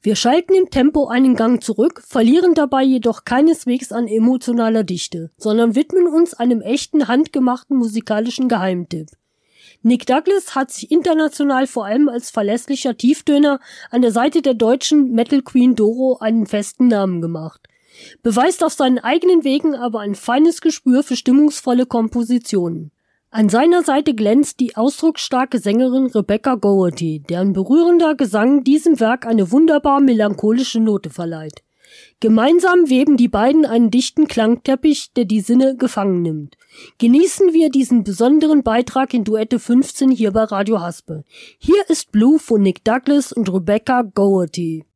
Wir schalten im Tempo einen Gang zurück, verlieren dabei jedoch keineswegs an emotionaler Dichte, sondern widmen uns einem echten, handgemachten musikalischen Geheimtipp. Nick Douglas hat sich international vor allem als verlässlicher Tieftöner an der Seite der deutschen Metal Queen Doro einen festen Namen gemacht. Beweist auf seinen eigenen Wegen aber ein feines Gespür für stimmungsvolle Kompositionen. An seiner Seite glänzt die ausdrucksstarke Sängerin Rebecca Goerty, deren berührender Gesang diesem Werk eine wunderbar melancholische Note verleiht. Gemeinsam weben die beiden einen dichten Klangteppich, der die Sinne gefangen nimmt. Genießen wir diesen besonderen Beitrag in Duette 15 hier bei Radio Haspe. Hier ist Blue von Nick Douglas und Rebecca Goerty.